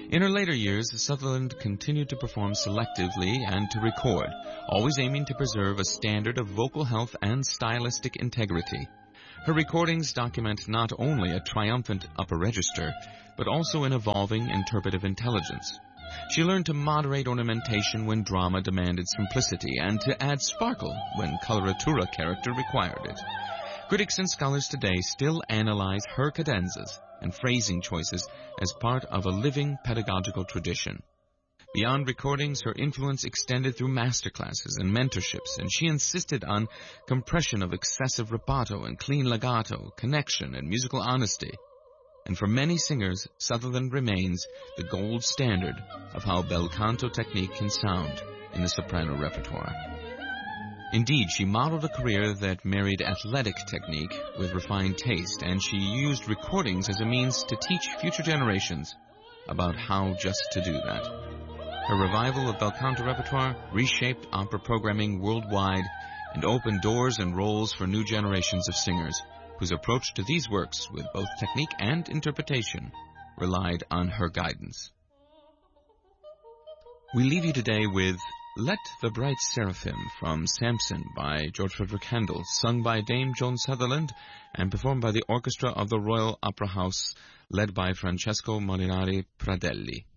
In her later years, Sutherland continued to perform selectively and to record, always aiming to preserve a standard of vocal health and stylistic integrity. Her recordings document not only a triumphant upper register, but also an evolving interpretive intelligence. She learned to moderate ornamentation when drama demanded simplicity and to add sparkle when coloratura character required it. Critics and scholars today still analyze her cadenzas and phrasing choices as part of a living pedagogical tradition. Beyond recordings, her influence extended through masterclasses and mentorships, and she insisted on compression of excessive rubato and clean legato, connection and musical honesty. And for many singers, Sutherland remains the gold standard of how bel canto technique can sound in the soprano repertoire. Indeed, she modeled a career that married athletic technique with refined taste, and she used recordings as a means to teach future generations about how just to do that. Her revival of bel canto repertoire reshaped opera programming worldwide and opened doors and roles for new generations of singers whose approach to these works, with both technique and interpretation, relied on her guidance. We leave you today with Let the Bright Seraphim from Samson by George Frederick Handel, sung by Dame Joan Sutherland and performed by the orchestra of the Royal Opera House, led by Francesco Molinari Pradelli.